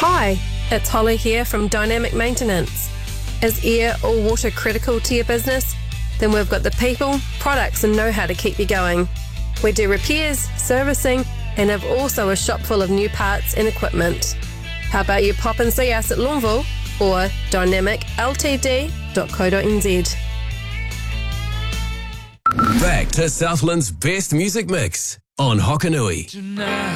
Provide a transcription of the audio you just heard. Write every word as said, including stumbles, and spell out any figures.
Hi, it's Holly here from Dynamic Maintenance. Is air or water critical to your business? Then we've got the people, products and know-how to keep you going. We do repairs, servicing and have also a shop full of new parts and equipment. How about you pop and see us at Longville or dynamic l t d dot co dot n z. Back to Southland's best music mix on Hokanui.